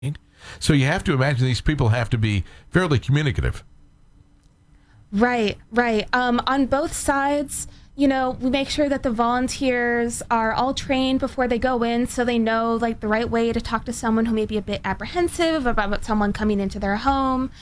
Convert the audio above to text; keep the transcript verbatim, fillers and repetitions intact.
So you have to imagine these people have to be fairly communicative. Right, right. Um, on both sides, you know, we make sure that the volunteers are all trained before they go in, so they know like the right way to talk to someone who may be a bit apprehensive about someone coming into their home.